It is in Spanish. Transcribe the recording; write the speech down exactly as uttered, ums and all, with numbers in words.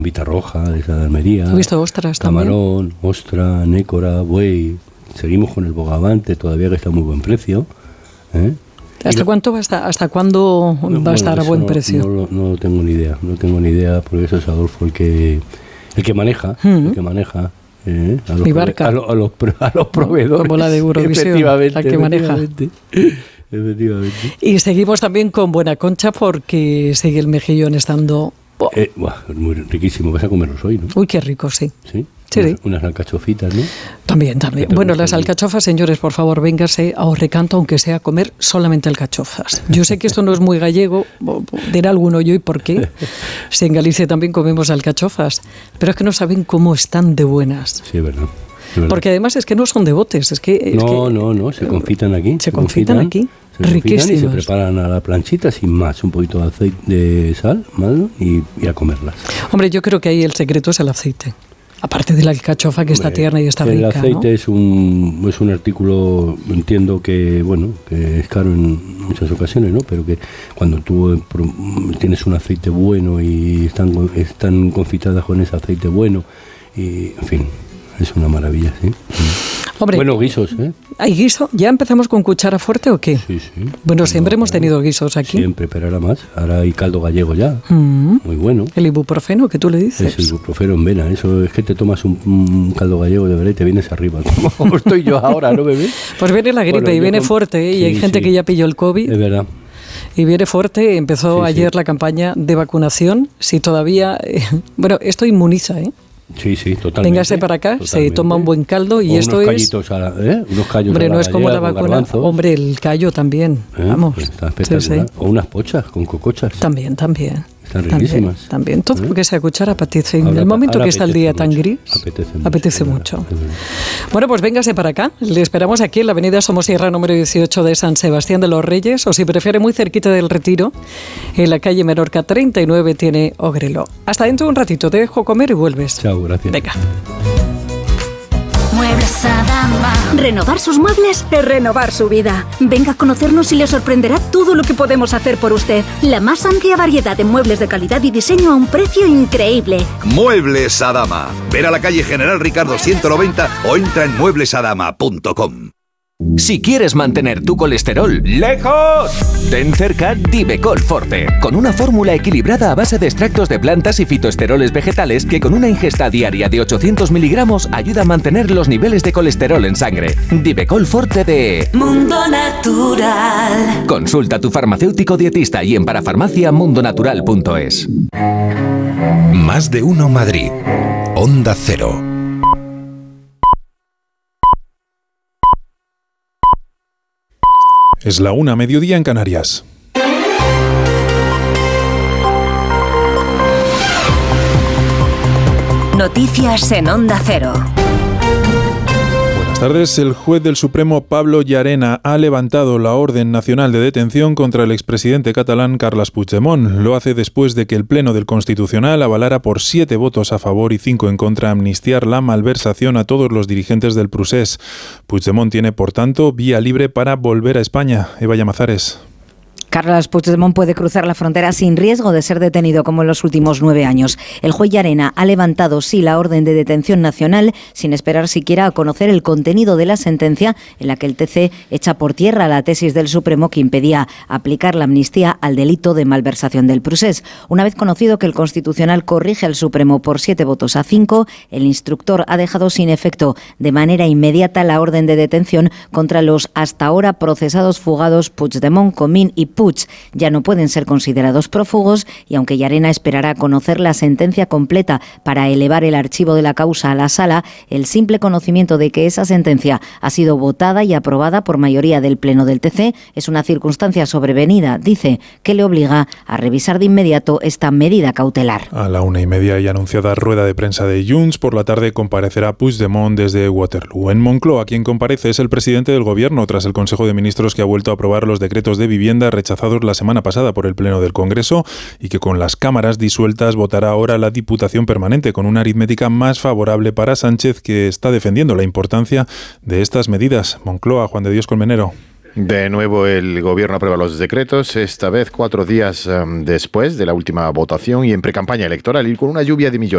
Vita roja, de esa de Almería. He visto ostras también. Camarón, ostra, nécora, buey. Seguimos con el bogavante, todavía que está a muy buen precio. ¿eh? ¿Hasta lo, cuánto va a estar? ¿Hasta cuándo va bueno, a estar a buen no, precio? No, no, no tengo ni idea, no tengo ni idea, porque eso es Adolfo el que el que maneja, uh-huh. el que maneja. Eh, a, los Mi barca. Prove- a, lo, a, los, a los proveedores. Como la de Eurovisión, efectivamente, la que maneja. Efectivamente. Y seguimos también con Buena Concha porque sigue el mejillón estando... Oh. Eh, buah, muy riquísimo, vas a comerlos hoy, ¿no? Uy, qué rico, sí. Sí. Sí, unas, sí. unas alcachofitas, ¿no? También, también. Bueno, las alcachofas, señores, por favor, véngase a Orrecanto, aunque sea a comer solamente alcachofas. Yo sé que esto no es muy gallego, dirá alguno yo y por qué. Si en Galicia también comemos alcachofas, pero es que no saben cómo están de buenas. Sí, es verdad. Porque además es que no son de botes, es que... Es no, que, no, no, se confitan aquí. Se, se confitan, confitan aquí, riquísimos. Y se preparan a la planchita sin más, un poquito de aceite de sal, ¿vale? y, y a comerlas. Hombre, yo creo que ahí el secreto es el aceite. Aparte de la alcachofa que está Hombre, tierna y está el rica, El aceite ¿no? es un es un artículo, entiendo que, bueno, que es caro en muchas ocasiones, ¿no? Pero que cuando tú tienes un aceite bueno y están, están confitadas con ese aceite bueno, y en fin, es una maravilla, ¿sí? Hombre, bueno, guisos, ¿eh? ¿Hay guiso? ¿Ya empezamos con cuchara fuerte o qué? Sí, sí. Bueno, siempre no, hemos tenido guisos aquí. Siempre, pero ahora más. Ahora hay caldo gallego ya. Mm. Muy bueno. El ibuprofeno, que tú le dices. Es el ibuprofeno en vena. Eso es que te tomas un, un caldo gallego de verdad y te vienes arriba. Como estoy yo ahora, ¿no, bebé? Pues viene la gripe bueno, y viene con... fuerte, ¿eh? Y sí, hay gente sí. que ya pilló el COVID. Es verdad. Y viene fuerte. Empezó sí, ayer sí. la campaña de vacunación. Si todavía... Eh, bueno, esto inmuniza, ¿eh? Sí, sí, totalmente. Véngase para acá, totalmente. Se toma un buen caldo y o esto unos es... A la, ¿eh? Unos callos Hombre, a la no es como la vacuna. Garbanzos. Hombre, el callo también. ¿Eh? Vamos. Pues está espectacular. Sí, sí. O unas pochas con cocochas. También, también. Están riquísimas. También, también. Todo ¿Eh? lo que sea cuchara apetece. En ahora, el momento que está el día mucho. tan gris, apetece mucho. Apetece mucho. Bueno, pues véngase para acá. Le esperamos aquí en la avenida Somosierra número dieciocho de San Sebastián de los Reyes, o si prefiere muy cerquita del Retiro, en la calle Menorca treinta y nueve tiene Ogrelo. Hasta dentro de un ratito, te dejo comer y vuelves. Chao, gracias. Venga. Muebles Adama. Renovar sus muebles es renovar su vida. Venga a conocernos y le sorprenderá todo lo que podemos hacer por usted. La más amplia variedad de muebles de calidad y diseño a un precio increíble. Muebles Adama. Ven a la calle General Ricardo ciento noventa o entra en muebles adama punto com. Si quieres mantener tu colesterol lejos, ten cerca Divecol Forte, con una fórmula equilibrada a base de extractos de plantas y fitoesteroles vegetales que con una ingesta diaria de ochocientos miligramos ayuda a mantener los niveles de colesterol en sangre. Divecol Forte de Mundo Natural. Consulta a tu farmacéutico dietista y en parafarmacia mundonatural punto es. Más de uno Madrid. Onda Cero. Es la una, mediodía en Canarias. Noticias en Onda Cero. Buenas tardes. El juez del Supremo Pablo Llarena ha levantado la orden nacional de detención contra el expresidente catalán Carles Puigdemont. Lo hace después de que el Pleno del Constitucional avalara por siete votos a favor y cinco en contra amnistiar la malversación a todos los dirigentes del procés. Puigdemont tiene, por tanto, vía libre para volver a España. Eva Llamazares. Carles Puigdemont puede cruzar la frontera sin riesgo de ser detenido como en los últimos nueve años. El juez Llarena ha levantado, sí, la orden de detención nacional sin esperar siquiera a conocer el contenido de la sentencia en la que el T C echa por tierra la tesis del Supremo que impedía aplicar la amnistía al delito de malversación del procés. Una vez conocido que el Constitucional corrige al Supremo por siete votos a cinco, el instructor ha dejado sin efecto de manera inmediata la orden de detención contra los hasta ahora procesados fugados Puigdemont, Comín y Puig. Ya no pueden ser considerados prófugos y aunque Llarena esperará conocer la sentencia completa para elevar el archivo de la causa a la sala, el simple conocimiento de que esa sentencia ha sido votada y aprobada por mayoría del Pleno del T C es una circunstancia sobrevenida, dice, que le obliga a revisar de inmediato esta medida cautelar. A la una y media y anunciada rueda de prensa de Junts, por la tarde comparecerá Puigdemont desde Waterloo. En Moncloa, quien comparece es el presidente del Gobierno tras el Consejo de Ministros que ha vuelto a aprobar los decretos de vivienda rechazados la semana pasada por el Pleno del Congreso y que con las cámaras disueltas votará ahora la Diputación Permanente con una aritmética más favorable para Sánchez, que está defendiendo la importancia de estas medidas. Moncloa, Juan de Dios Colmenero. De nuevo el Gobierno aprueba los decretos, esta vez cuatro días um, después de la última votación y en precampaña electoral y con una lluvia de millones